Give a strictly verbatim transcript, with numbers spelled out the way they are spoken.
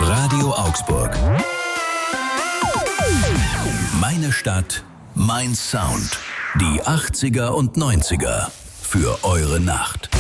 Radio Augsburg. Meine Stadt, mein Sound. Die achtziger und neunziger für eure Nacht.